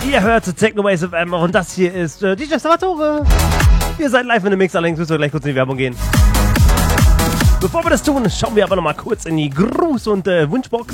Ihr hört Technobase FM und das hier ist DJ Salvatore. Ihr seid live in dem Mix, allerdings müssen wir gleich kurz in die Werbung gehen. Bevor wir das tun, schauen wir aber nochmal kurz in die Gruß- und Wunschbox.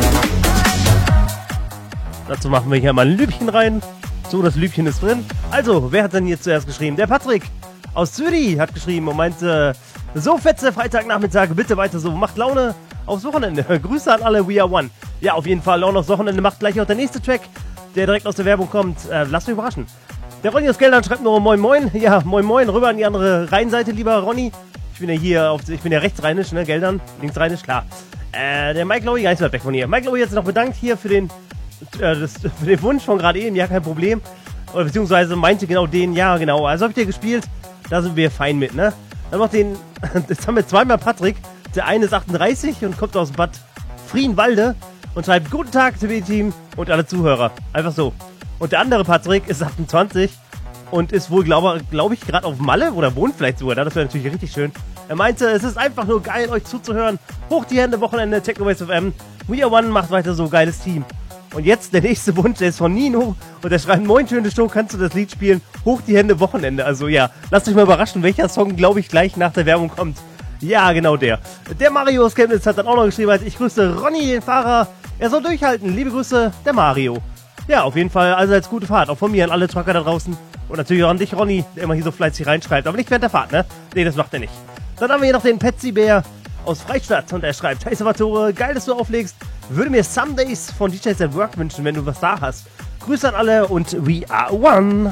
Dazu machen wir hier mal ein Lübchen rein. So, das Lübchen ist drin. Also, wer hat denn hier zuerst geschrieben? Der Patrick aus Zürich hat geschrieben und meinte, so fetze Freitagnachmittag, bitte weiter so, macht Laune aufs Wochenende. Grüße an alle, we are one. Ja, auf jeden Fall, Laune aufs Wochenende macht gleich auch der nächste Track, der direkt aus der Werbung kommt. Lasst euch überraschen. Der Ronny aus Geldern schreibt nur Moin Moin. Ja, Moin Moin, rüber an die andere Rheinseite, lieber Ronny. Ich bin ja hier, ich bin ja rechtsrheinisch, ne, Geldern, linksrheinisch, klar. Der Mike Lowy, gar nicht so weit weg von hier. Mike Lowy hat sich noch bedankt hier für den Wunsch von gerade eben, ja, kein Problem. Oder beziehungsweise meinte genau den, ja, genau. Also hab ich dir gespielt, da sind wir fein mit, ne? Dann noch den, jetzt haben wir zweimal Patrick. Der eine ist 38 und kommt aus Bad Frienwalde und schreibt Guten Tag, TB-Team und alle Zuhörer. Einfach so. Und der andere Patrick ist 28 und ist wohl, glaube ich, gerade auf Malle oder wohnt vielleicht sogar da. Das wäre natürlich richtig schön. Er meinte, es ist einfach nur geil, euch zuzuhören. Hoch die Hände, Wochenende, Technobase FM. We are one, macht weiter so, geiles Team. Und jetzt der nächste Wunsch, der ist von Nino und der schreibt, moin, schöne Show, kannst du das Lied spielen? Hoch die Hände, Wochenende. Also ja, lasst euch mal überraschen, welcher Song, glaube ich, gleich nach der Werbung kommt. Ja, genau der. Der Mario aus Chemnitz hat dann auch noch geschrieben, ich grüße Ronny, den Fahrer. Er soll durchhalten. Liebe Grüße, der Mario. Ja, auf jeden Fall, also als gute Fahrt. Auch von mir an alle Trucker da draußen. Und natürlich auch an dich, Ronny, der immer hier so fleißig reinschreibt. Aber nicht während der Fahrt, ne? Nee, das macht er nicht. Dann haben wir hier noch den Petsy-Bär aus Freistadt. Und er schreibt, hey Salvatore, geil, dass du auflegst. Würde mir Some Days von DJs at Work wünschen, wenn du was da hast. Grüße an alle und we are one.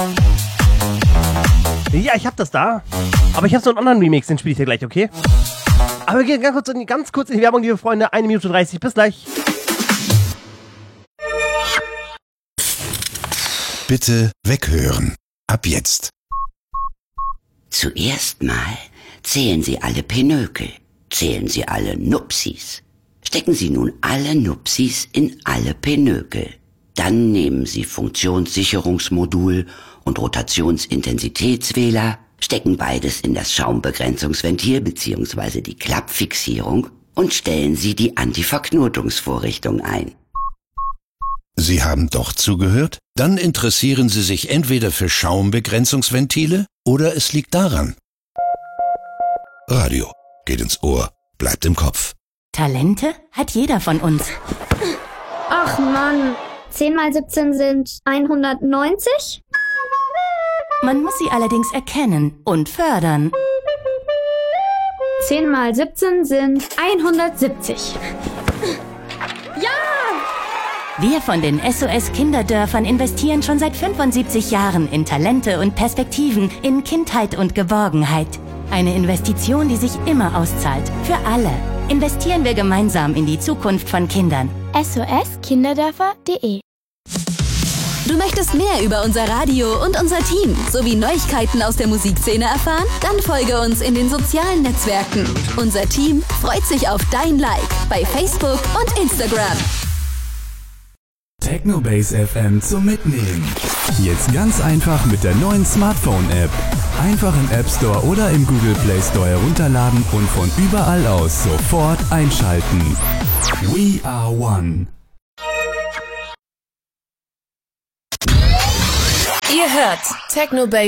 Ja, ich hab das da. Aber ich hab so einen anderen Remix, den spiele ich dir gleich, okay? Aber wir gehen ganz kurz in die Werbung, liebe Freunde. 1 Minute 30, bis gleich. Bitte weghören. Ab jetzt. Zuerst mal zählen Sie alle Pinökel. Zählen Sie alle Nupsis. Stecken Sie nun alle Nupsis in alle Pinökel. Dann nehmen Sie Funktionssicherungsmodul und Rotationsintensitätswähler, stecken beides in das Schaumbegrenzungsventil bzw. die Klappfixierung und stellen Sie die Antiverknotungsvorrichtung ein. Sie haben doch zugehört? Dann interessieren Sie sich entweder für Schaumbegrenzungsventile oder es liegt daran. Radio geht ins Ohr, bleibt im Kopf. Talente hat jeder von uns. Ach Mann, 10 mal 17 sind 190? Man muss sie allerdings erkennen und fördern. 10 mal 17 sind 170. Ja! Wir von den SOS Kinderdörfern investieren schon seit 75 Jahren in Talente und Perspektiven, in Kindheit und Geborgenheit. Eine Investition, die sich immer auszahlt. Für alle. Investieren wir gemeinsam in die Zukunft von Kindern. soskinderdörfer.de. Du möchtest mehr über unser Radio und unser Team sowie Neuigkeiten aus der Musikszene erfahren? Dann folge uns in den sozialen Netzwerken. Unser Team freut sich auf dein Like bei Facebook und Instagram. Technobase FM zum Mitnehmen. Jetzt ganz einfach mit der neuen Smartphone-App. Einfach im App Store oder im Google Play Store herunterladen und von überall aus sofort einschalten. We are one. Ihr hört Technobase